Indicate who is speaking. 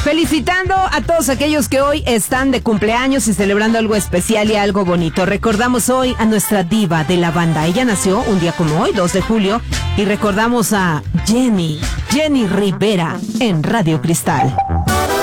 Speaker 1: Felicitando a todos aquellos que hoy están de cumpleaños y celebrando algo especial y algo bonito. Recordamos hoy a nuestra diva de la banda. Ella nació un día como hoy, 2 de julio, y recordamos a Jenny Rivera en Radio Cristal.